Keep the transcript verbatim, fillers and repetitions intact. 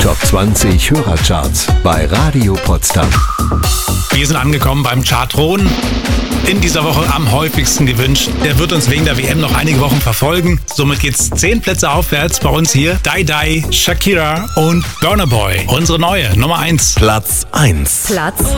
Top zwanzig Hörercharts bei Radio Potsdam. Wir sind angekommen beim Chartthron. In dieser Woche am häufigsten gewünscht. Der wird uns wegen der W M noch einige Wochen verfolgen. Somit geht's zehn Plätze aufwärts bei uns hier. Die Die, Shakira und Burna Boy. Unsere neue Nummer eins. Platz eins. Platz